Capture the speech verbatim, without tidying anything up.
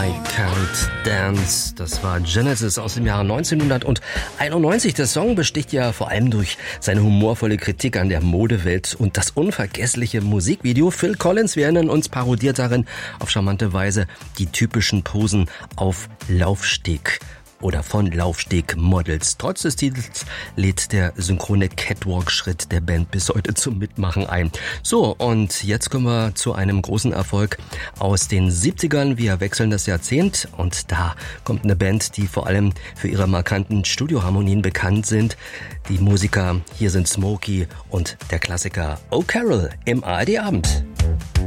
I Can't Dance. Das war Genesis aus dem Jahre neunzehnhunderteinundneunzig. Der Song besticht ja vor allem durch seine humorvolle Kritik an der Modewelt und das unvergessliche Musikvideo. Phil Collins, wir erinnern uns, parodiert darin auf charmante Weise die typischen Posen auf Laufsteg oder von Laufsteg-Models. Trotz des Titels lädt der synchrone Catwalk-Schritt der Band bis heute zum Mitmachen ein. So, und jetzt kommen wir zu einem großen Erfolg aus den siebzigern. Wir wechseln das Jahrzehnt und da kommt eine Band, die vor allem für ihre markanten Studioharmonien bekannt sind. Die Musiker, hier sind Smokey und der Klassiker Oh Carol im A R D-Abend.